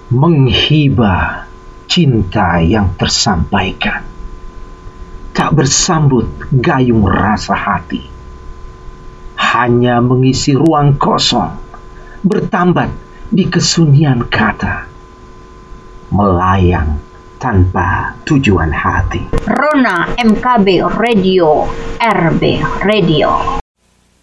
menghibah cinta yang tersampaikan, tak bersambut gayung rasa hati, hanya mengisi ruang kosong, bertambat di kesunyian kata, melayang tanpa tujuan hati. Rona MKB Radio, RB Radio.